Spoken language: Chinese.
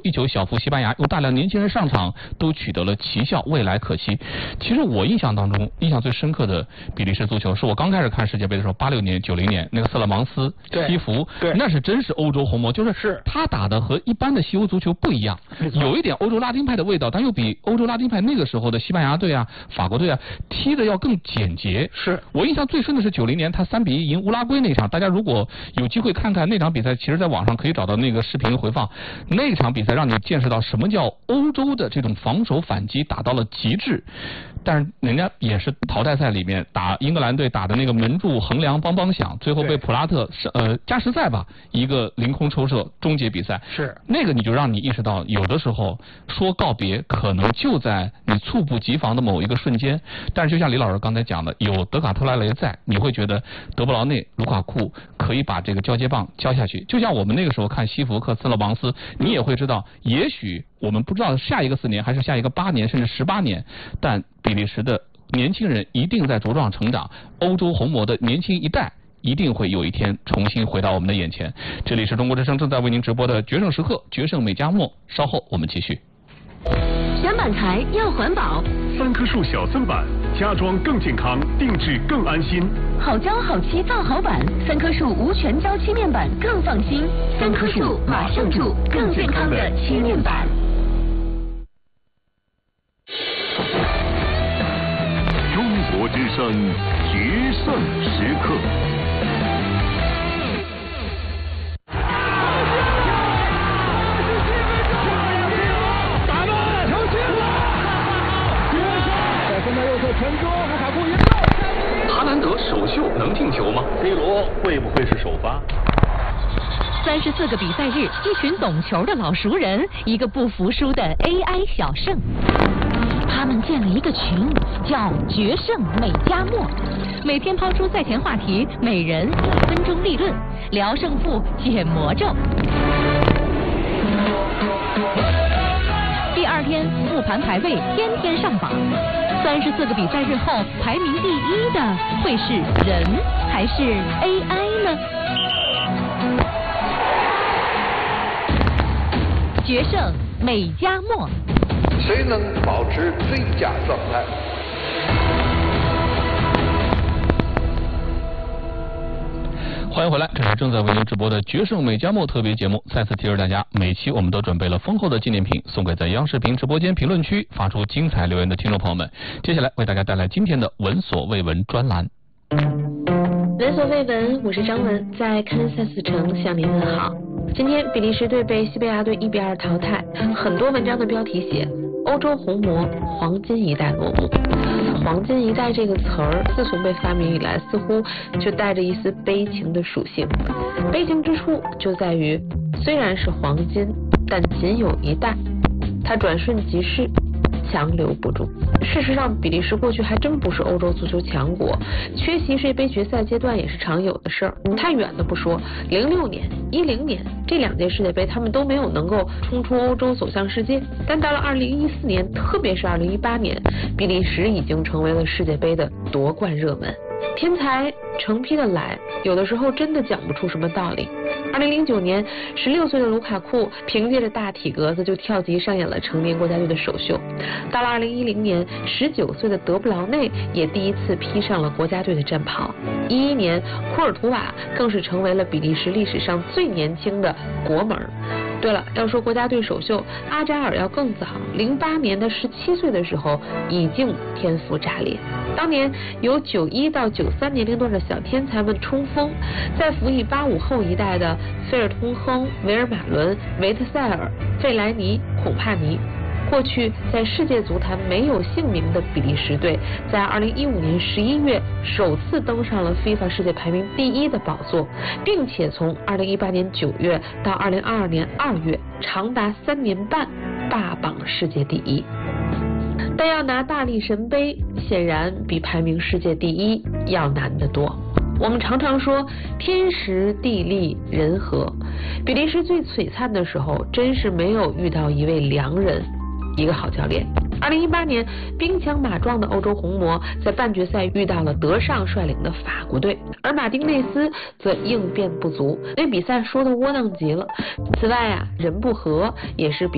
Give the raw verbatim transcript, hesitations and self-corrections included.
一球小负西班牙，有大量年轻人上场都取得了奇效，未来可期。其实我印象当中，印象最深刻的比利时足球，是我刚开始看世界杯的时候，八六年、九零年那个瑟勒芒斯、西弗，那是真是欧洲红魔，就是是他打的和一般的西欧足球不一样，有一点欧洲拉丁派的味道，但又比欧洲拉丁派那个时候的西班牙队啊、法国队啊踢的要更简洁。 是我印象最深的是九零年他三比一赢乌拉圭那场，大家如果有机会看看那场比赛，其实在网上可以找到那个视频回放。那场比赛让你见识到什么叫欧洲的这种防守反击打到了极致，但是人家也是淘汰赛里面打英格兰队打的那个门柱横梁梆梆响，最后被普拉特呃加时赛吧一个凌空抽射终结比赛。 是那个你就让你意识到，有的时候说告别可能就在你猝不及防的某一个瞬间。但是就像李老师刚才讲的，有德卡特拉雷在，你会觉得德布劳内、卢卡库可以把这个交接棒交下去。就像我们那个时候看西弗克、斯勒芒斯，你也会知道，也许我们不知道下一个四年还是下一个八年甚至十八年，但比利时的年轻人一定在茁壮成长，欧洲红魔的年轻一代一定会有一天重新回到我们的眼前。这里是中国之声正在为您直播的决胜时刻，决胜美加墨，稍后我们继续。 选板材要环保， 三棵树小森板，家装更健康，定制更安心。 好胶好漆造好板，三棵树无全胶漆面板更放心。三棵树马上住更健康的漆面板。 中国之声决胜时刻。 哈兰德首秀能进球吗 ？C 罗会不会是首发？ 三十四个比赛日，一群懂球的老熟人，一个不服输的 A I 小胜。他们建了一个群，叫决胜美加墨，每天抛出赛前话题，每人一分钟立论，聊胜负，解魔咒。第二天复盘排位，天天上榜。三十四个比赛日后，排名第一的会是人还是 A I 呢？决胜美加墨， 谁能保持最佳状态？ 欢迎回来，这是正在为您直播的决胜美加墨特别节目。再次提示大家，每期我们都准备了丰厚的纪念品，送给在央视频直播间评论区发出精彩留言的听众朋友们。接下来为大家带来今天的闻所未闻专栏。 闻所未闻，我是张文，在堪萨斯城向您问好。今天比利时队被西班牙队一比二淘汰，很多文章的标题写欧洲红魔黄金一代落幕。黄金一代这个词儿自从被发明以来，似乎就带着一丝悲情的属性。悲情之处就在于，虽然是黄金，但仅有一代，它转瞬即逝，强留不住。事实上，比利时过去还真不是欧洲足球强国，缺席世界杯决赛阶段也是常有的事儿。太远的不说，零六年、一零年这两届世界杯，他们都没有能够冲出欧洲走向世界。但到了二零一四年，特别是二零一八年，比利时已经成为了世界杯的夺冠热门。天才成批的来，有的时候真的讲不出什么道理。二零零九年，十六岁的卢卡库凭借着大体格子就跳级上演了成年国家队的首秀。到了二零一零年，十九岁的德布劳内也第一次披上了国家队的战袍。一一年，库尔图瓦更是成为了比利时历史上最年轻的国门。对了，要说国家队首秀，阿扎尔要更早，零八年的十七岁的时候已经天赋炸裂。当年由九一到九三年龄段的小天才们冲锋，在辅以八五后一代的菲尔通亨、维尔马伦、维特塞尔、费莱尼、孔帕尼。过去在世界足坛没有姓名的比利时队，在二零一五年十一月首次登上了 FIFA 世界排名第一的宝座，并且从二零一八年九月到二零二二年二月，长达三年半霸榜世界第一。但要拿大力神杯，显然比排名世界第一要难得多。我们常常说天时地利人和，比利时最璀璨的时候，真是没有遇到一位良人，一个好教练。二零一八年，兵强马壮的欧洲红魔在半决赛遇到了德尚率领的法国队，而马丁内斯则应变不足，那比赛说的窝囊极了。此外啊，人不和也是比